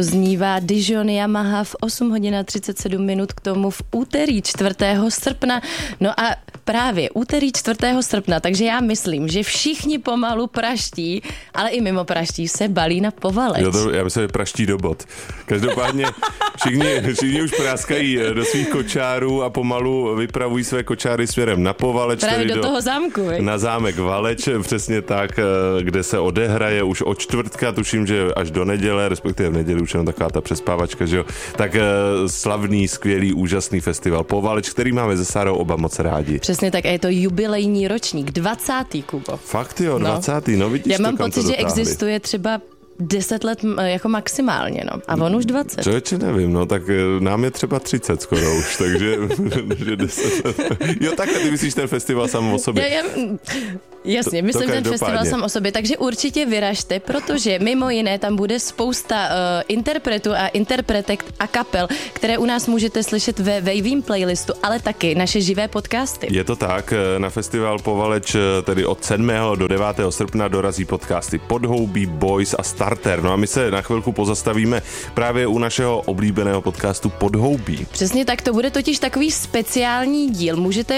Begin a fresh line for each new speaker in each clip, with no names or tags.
Znívá Dijon Yamaha v 8 hodin a 37 minut, k tomu v úterý 4. srpna. No a právě úterý 4. srpna, takže já myslím, že všichni pomalu praští, ale i mimo praští se balí na Povaleč.
Já myslím, že praští do bod. Každopádně všichni už práskají do svých kočárů a pomalu vypravují své kočáry směrem na Povaleč.
Právě do toho zámku.
Na zámek Valeč, přesně tak, kde se odehraje už od čtvrtka, tuším, že až do neděle, respektive v neděli už jenom taková ta přespávačka, že jo. Tak slavný, skvělý, úžasný festival Povaleč, který máme se Sárou oba moc rádi.
Přesně tak, a je to jubilejní ročník, 20. Kubo.
Fakt jo, 20. No vidíš,
já mám pocit, že existuje třeba 10 let jako maximálně, no. A on už 20.
Člověče, nevím, no, tak nám je třeba 30 skoro už, takže že 10 let. Jo, takhle ty myslíš ten festival sám o sobě.
Jasně, myslím ten festival sám o sobě, takže určitě vyražte, protože mimo jiné tam bude spousta interpretů a interpretek a kapel, které u nás můžete slyšet ve Wavím playlistu, ale taky naše živé podcasty.
Je to tak, na festival Povaleč tedy od 7. do 9. srpna dorazí podcasty Podhoubí, Boys a Starter. No a my se na chvilku pozastavíme právě u našeho oblíbeného podcastu Podhoubí.
Přesně tak, to bude totiž takový speciální díl. Můžete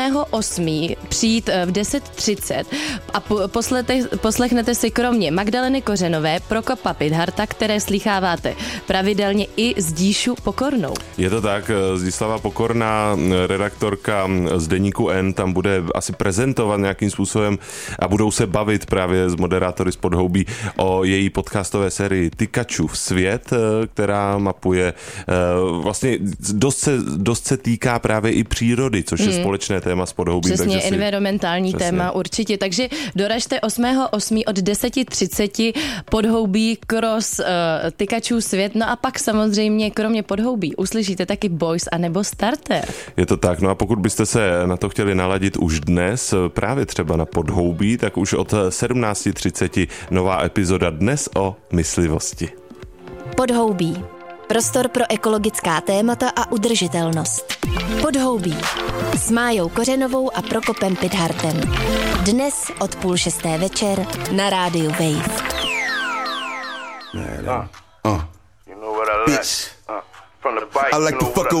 8.8. přijít v 10:30 a poslechnete si kromě Magdaleny Kořenové, Prokopa Pidharta, které slýcháváte pravidelně, i Zdíšu Pokornou.
Je to tak, Zdislava Pokorná, redaktorka z deníku N, tam bude asi prezentovat nějakým způsobem a budou se bavit právě s moderátory z Podhoubí o její podcastové sérii Tykačův svět, která mapuje vlastně dost se týká právě i přírody, což je společné téma s Podhoubím.
Přesně, environmentální téma určitě, takže doražte 8.8. od 10:30 Podhoubí cross Tykačův svět, no a pak samozřejmě kromě Podhoubí uslyšíte taky Boys a nebo Starter.
Je to tak, no a pokud byste se na to chtěli naladit už dnes, právě třeba na Podhoubí, tak už od 17:30 nová epizoda dnes o myslivosti.
Podhoubí. Prostor pro ekologická témata a udržitelnost. Podhoubí. S Májou Kořenovou a Prokopem Pidhartem. Dnes od 5:30 večer na rádiu Wave.
Bitch. I like to fuck